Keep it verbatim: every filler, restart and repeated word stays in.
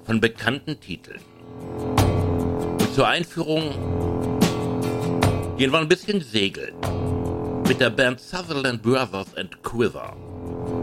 von bekannten Titeln. Und zur Einführung gehen wir ein bisschen segeln mit der Band Sutherland Brothers and Quiver.